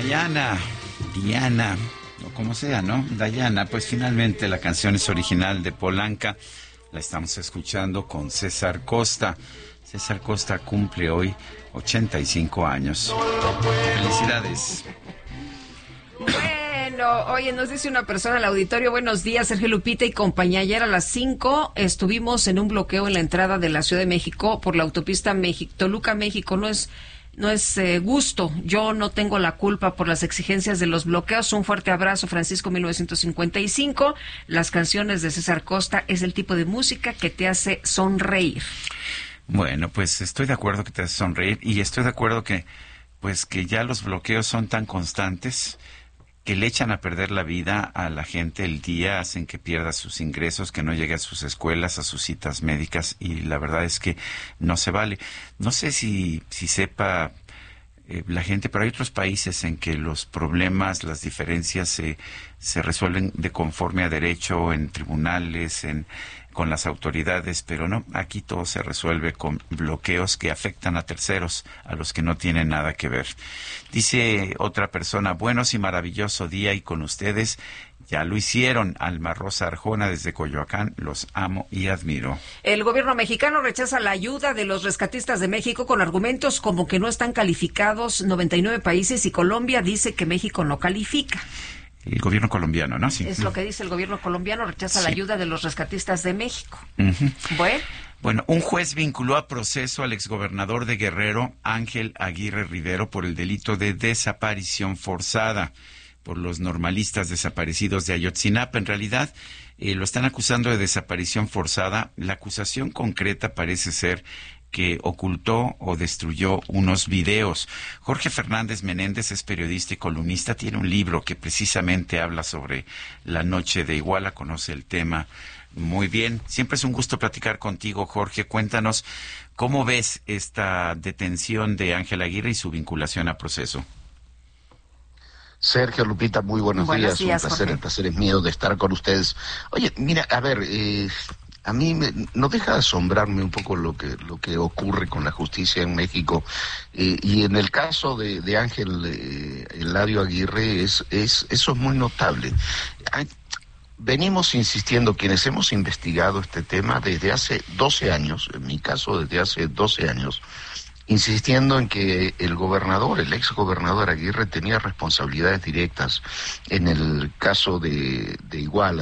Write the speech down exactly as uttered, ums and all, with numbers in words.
Diana, Diana, o como sea, ¿no? Diana, pues finalmente la canción es original de Polanca. La estamos escuchando con César Costa. César Costa cumple hoy ochenta y cinco años. Felicidades. Bueno, oye, nos dice una persona al auditorio: buenos días, Sergio, Lupita y compañía. Ayer a las cinco estuvimos en un bloqueo en la entrada de la Ciudad de México por la autopista México, Toluca, México. No es no es eh, gusto. Yo no tengo la culpa por las exigencias de los bloqueos. Un fuerte abrazo, Francisco mil novecientos cincuenta y cinco. Las canciones de César Costa es el tipo de música que te hace sonreír. Bueno, pues estoy de acuerdo que te hace sonreír, y estoy de acuerdo que pues que ya los bloqueos son tan constantes que le echan a perder la vida a la gente el día, hacen que pierda sus ingresos, que no llegue a sus escuelas, a sus citas médicas, y la verdad es que no se vale. No sé si, si sepa eh, la gente, pero hay otros países en que los problemas, las diferencias se, se resuelven de conforme a derecho, en tribunales, en con las autoridades, pero no, aquí todo se resuelve con bloqueos que afectan a terceros, a los que no tienen nada que ver. Dice otra persona: buenos y maravilloso día, y con ustedes ya lo hicieron. Alma Rosa Arjona desde Coyoacán, los amo y admiro. El gobierno mexicano rechaza la ayuda de los rescatistas de México con argumentos como que no están calificados noventa y nueve países, y Colombia dice que México no califica. El gobierno colombiano, ¿no? Sí. Es lo que dice el gobierno colombiano, rechaza sí. la ayuda de los rescatistas de México. Uh-huh. Bueno. Bueno, un juez vinculó a proceso al exgobernador de Guerrero, Ángel Aguirre Rivero, por el delito de desaparición forzada por los normalistas desaparecidos de Ayotzinapa. En realidad, eh, lo están acusando de desaparición forzada. La acusación concreta parece ser que ocultó o destruyó unos videos. Jorge Fernández Menéndez es periodista y columnista, tiene un libro que precisamente habla sobre la noche de Iguala, conoce el tema muy bien. Siempre es un gusto platicar contigo, Jorge. Cuéntanos, ¿cómo ves esta detención de Ángel Aguirre y su vinculación a proceso? Sergio, Lupita, muy buenos, buenos días. días. Un placer, el placer es mío de estar con ustedes. Oye, mira, a ver, eh, a mí me, no deja de asombrarme un poco lo que lo que ocurre con la justicia en México. Eh, y en el caso de, de Ángel eh, Eladio Aguirre, es, es eso es muy notable. Hay, venimos insistiendo, quienes hemos investigado este tema desde hace doce años, en mi caso desde hace doce años, insistiendo en que el gobernador, el ex gobernador Aguirre, tenía responsabilidades directas en el caso de, de Iguala.